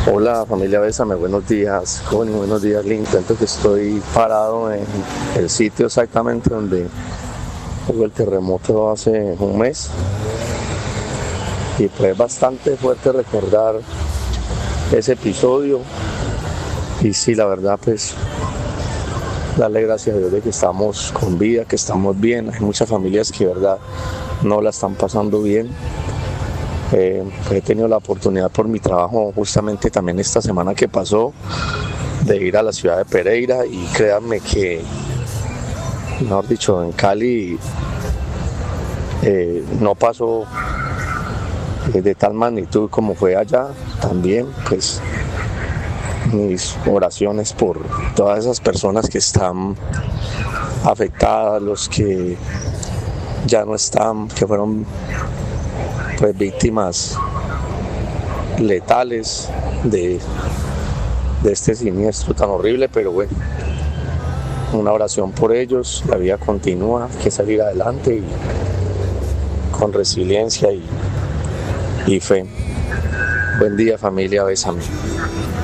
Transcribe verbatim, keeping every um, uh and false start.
Hola familia Bésame, buenos días, Connie, buenos días, Link. Cuento que estoy parado en el sitio exactamente donde hubo el terremoto hace un mes y fue bastante fuerte recordar ese episodio. Y sí, la verdad, pues darle gracias a Dios de que estamos con vida, que estamos bien. Hay muchas familias que de verdad no la están pasando bien. Eh, he tenido la oportunidad por mi trabajo justamente también esta semana que pasó de ir a la ciudad de Pereira, y créanme que, mejor dicho, en Cali eh, no pasó eh, de tal magnitud como fue allá. También pues mis oraciones por todas esas personas que están afectadas, los que ya no están, que fueron pues víctimas letales de, de este siniestro tan horrible, pero bueno, una oración por ellos. La vida continúa, hay que salir adelante y con resiliencia y, y fe. Buen día familia, bésame.